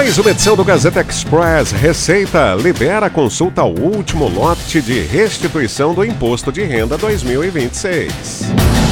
Mais uma edição do Gazeta Express. Receita libera a consulta ao último lote de restituição do Imposto de Renda 2026.